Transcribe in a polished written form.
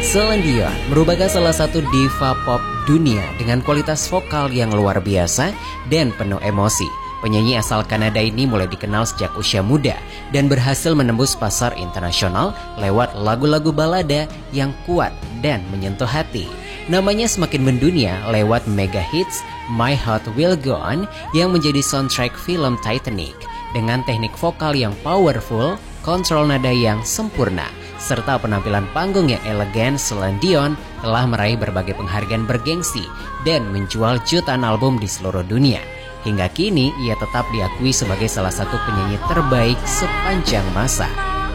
Celine Dion merupakan salah satu diva pop dunia dengan kualitas vokal yang luar biasa dan penuh emosi. Penyanyi asal Kanada ini mulai dikenal sejak usia muda dan berhasil menembus pasar internasional lewat lagu-lagu balada yang kuat dan menyentuh hati. Namanya semakin mendunia lewat mega hits My Heart Will Go On yang menjadi soundtrack film Titanic. Dengan teknik vokal yang powerful, kontrol nada yang sempurna, serta penampilan panggung yang elegan, Celine Dion telah meraih berbagai penghargaan bergengsi dan menjual jutaan album di seluruh dunia. Hingga kini ia tetap diakui sebagai salah satu penyanyi terbaik sepanjang masa.